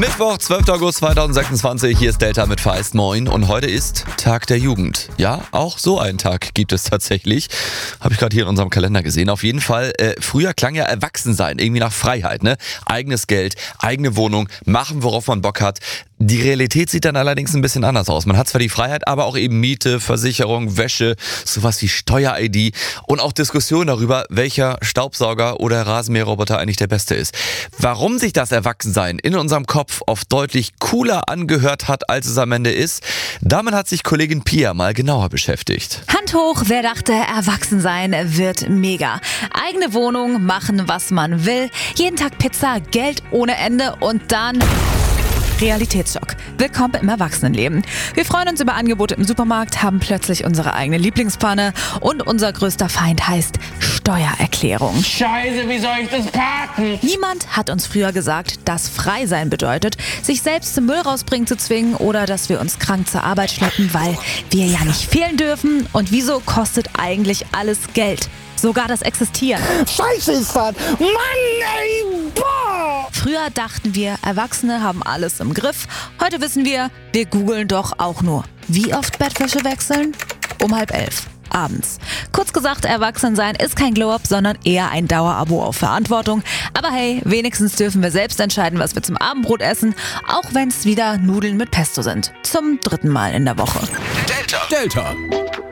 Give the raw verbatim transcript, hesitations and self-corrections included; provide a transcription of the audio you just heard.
Mittwoch, zwölfter August zweitausendsechsundzwanzig, hier ist Delta mit Feist, moin. Und heute ist Tag der Jugend. Ja, auch so einen Tag gibt es tatsächlich. Habe ich gerade hier in unserem Kalender gesehen. Auf jeden Fall, äh, früher klang ja Erwachsensein irgendwie nach Freiheit, ne? Eigenes Geld, eigene Wohnung, machen, worauf man Bock hat. Die Realität sieht dann allerdings ein bisschen anders aus. Man hat zwar die Freiheit, aber auch eben Miete, Versicherung, Wäsche, sowas wie Steuer-I D und auch Diskussionen darüber, welcher Staubsauger oder Rasenmäherroboter eigentlich der beste ist. Warum sich das Erwachsensein in unserem Kopf oft deutlich cooler angehört hat, als es am Ende ist, damit hat sich Kollegin Pia mal genauer beschäftigt. Hand hoch, wer dachte, Erwachsensein wird mega. Eigene Wohnung, machen, was man will, jeden Tag Pizza, Geld ohne Ende und dann Realitätsschock. Willkommen im Erwachsenenleben. Wir freuen uns über Angebote im Supermarkt, haben plötzlich unsere eigene Lieblingspfanne und unser größter Feind heißt Steuererklärung. Scheiße, wie soll ich das parken? Niemand hat uns früher gesagt, dass frei sein bedeutet, sich selbst zum Müll rausbringen zu zwingen oder dass wir uns krank zur Arbeit schleppen, weil wir ja nicht fehlen dürfen. Und wieso kostet eigentlich alles Geld? Sogar das Existieren. Scheiße ist das! Mann, ey! Boah! Früher dachten wir, Erwachsene haben alles im Griff. Heute wissen wir, wir googeln doch auch nur. Wie oft Bettwäsche wechseln? Um halb elf. Abends. Kurz gesagt, Erwachsensein ist kein Glow-Up, sondern eher ein Dauerabo auf Verantwortung. Aber hey, wenigstens dürfen wir selbst entscheiden, was wir zum Abendbrot essen, auch wenn es wieder Nudeln mit Pesto sind. Zum dritten Mal in der Woche. Delta. Delta.